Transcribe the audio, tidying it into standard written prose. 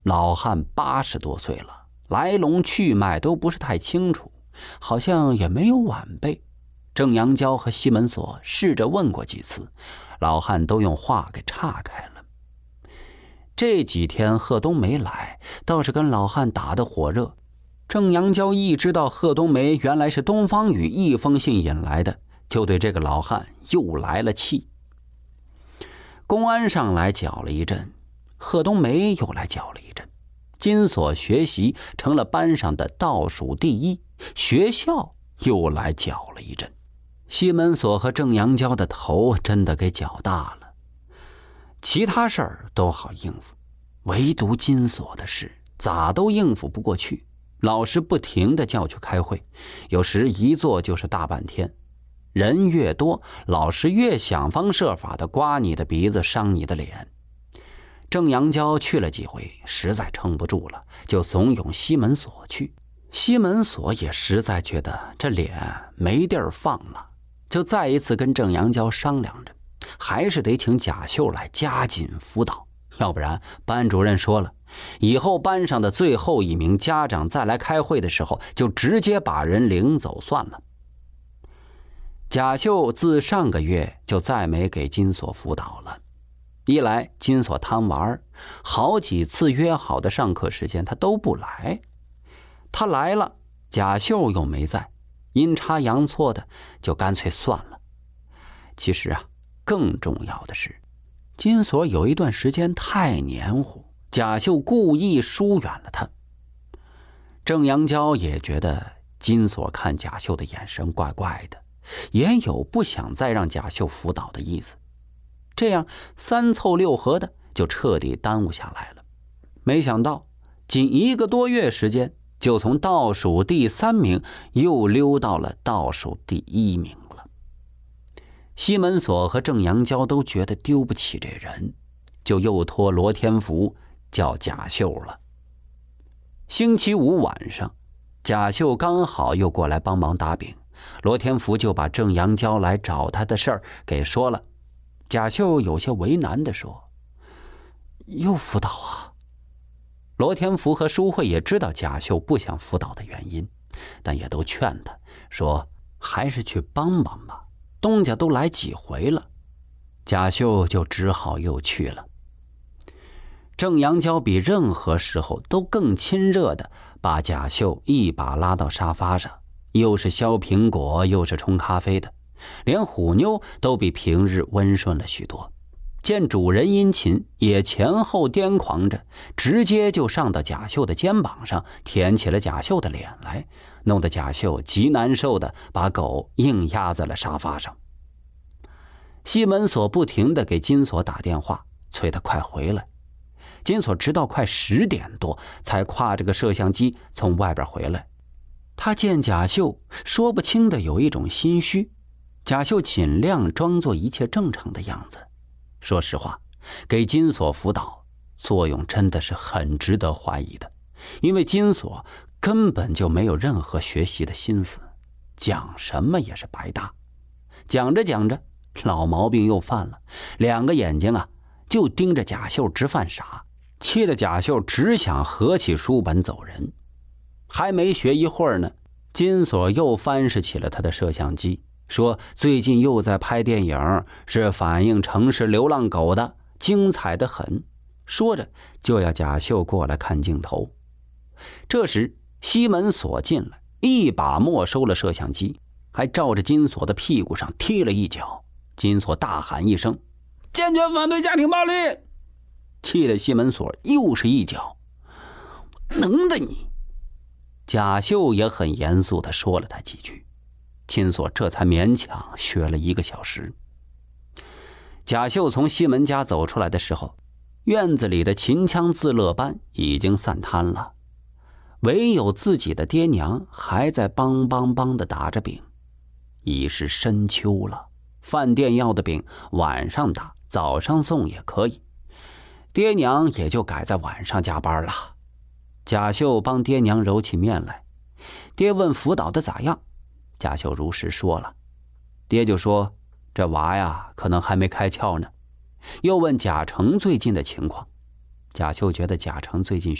老汉80多岁了，来龙去脉都不是太清楚，好像也没有晚辈。郑阳蛟和西门锁试着问过几次，老汉都用话给岔开了。这几天贺冬梅来，倒是跟老汉打得火热。郑阳蛟一知道贺冬梅原来是东方雨一封信引来的，就对这个老汉又来了气。公安上来搅了一阵，贺冬梅又来搅了一阵，金锁学习成了班上的倒数第一，学校又来搅了一阵。西门锁和郑阳蛟的头真的给搅大了，其他事儿都好应付，唯独金锁的事咋都应付不过去。老师不停地叫去开会，有时一坐就是大半天。人越多，老师越想方设法地刮你的鼻子，伤你的脸。郑阳蛟去了几回，实在撑不住了，就怂恿西门锁去。西门锁也实在觉得这脸没地儿放了，就再一次跟郑阳蛟商量着，还是得请贾秀来加紧辅导，要不然班主任说了，以后班上的最后一名家长再来开会的时候，就直接把人领走算了。贾秀自上个月就再没给金锁辅导了，一来金锁贪玩，好几次约好的上课时间他都不来，他来了贾秀又没在，阴差阳错的就干脆算了。其实啊，更重要的是金锁有一段时间太黏糊，贾秀故意疏远了他。郑阳蛟也觉得金锁看贾秀的眼神怪怪的，也有不想再让贾秀辅导的意思，这样3凑6合的就彻底耽误下来了。没想到仅1个多月时间，就从倒数第3名又溜到了倒数第1名了。西门锁和郑阳蛟都觉得丢不起这人，就又托罗天福叫贾秀了。星期五晚上，贾秀刚好又过来帮忙打饼，罗天福就把郑阳蛟来找他的事儿给说了。贾秀有些为难地说：“又辅导啊？”罗天福和舒慧也知道贾秀不想辅导的原因，但也都劝他说：“还是去帮帮吧，东家都来几回了。”贾秀就只好又去了。郑阳蛟比任何时候都更亲热地把贾秀一把拉到沙发上，又是削苹果又是冲咖啡的，连虎妞都比平日温顺了许多。见主人殷勤，也前后癫狂着，直接就上到贾秀的肩膀上，舔起了贾秀的脸来，弄得贾秀极难受的把狗硬压在了沙发上。西门锁不停地给金锁打电话，催他快回来。金锁直到快10点多才挎着个摄像机从外边回来。他见贾秀说不清的有一种心虚，贾秀尽量装作一切正常的样子。说实话，给金锁辅导作用真的是很值得怀疑的，因为金锁根本就没有任何学习的心思，讲什么也是白搭。讲着讲着，老毛病又犯了，2个眼睛啊就盯着贾秀直犯傻，气得贾秀只想合起书本走人。还没学一会儿呢，金锁又翻视起了他的摄像机，说最近又在拍电影，是反映城市流浪狗的，精彩得很。说着就要贾秀过来看镜头。这时西门锁进来，一把没收了摄像机，还照着金锁的屁股上踢了一脚。金锁大喊一声：“坚决反对家庭暴力！”气得西门锁又是一脚：“能的你！”贾秀也很严肃地说了他几句，金锁这才勉强学了1个小时。贾秀从西门家走出来的时候，院子里的秦腔自乐班已经散摊了，唯有自己的爹娘还在梆梆梆地打着饼。已是深秋了，饭店要的饼晚上打，早上送也可以，爹娘也就改在晚上加班了。贾秀帮爹娘揉起面来，爹问辅导的咋样，贾秀如实说了。爹就说这娃呀可能还没开窍呢，又问贾成最近的情况。 贾秀觉得贾成最近